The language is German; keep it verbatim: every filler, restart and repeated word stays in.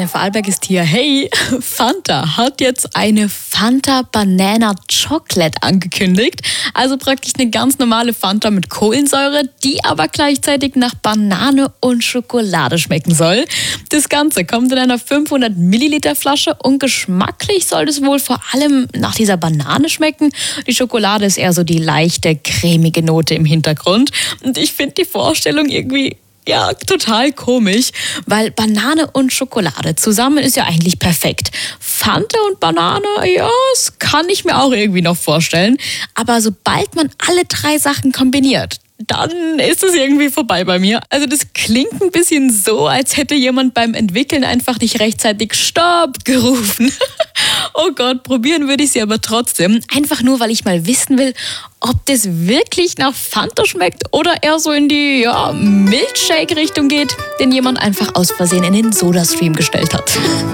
Anne Vorarlberg ist hier. Hey, Fanta hat jetzt eine Fanta Banana Chocolate angekündigt. Also praktisch eine ganz normale Fanta mit Kohlensäure, die aber gleichzeitig nach Banane und Schokolade schmecken soll. Das Ganze kommt in einer fünfhundert Milliliter Flasche und geschmacklich soll es wohl vor allem nach dieser Banane schmecken. Die Schokolade ist eher so die leichte, cremige Note im Hintergrund. Und ich finde die Vorstellung irgendwie ja, total komisch, weil Banane und Schokolade zusammen ist ja eigentlich perfekt. Fanta und Banane, ja, das kann ich mir auch irgendwie noch vorstellen. Aber sobald man alle drei Sachen kombiniert, dann ist es irgendwie vorbei bei mir. Also das klingt ein bisschen so, als hätte jemand beim Entwickeln einfach nicht rechtzeitig Stopp gerufen. Oh Gott, probieren würde ich sie aber trotzdem. Einfach nur, weil ich mal wissen will, ob das wirklich nach Fanta schmeckt oder eher so in die ja, Milkshake-Richtung geht, den jemand einfach aus Versehen in den Sodastream gestellt hat.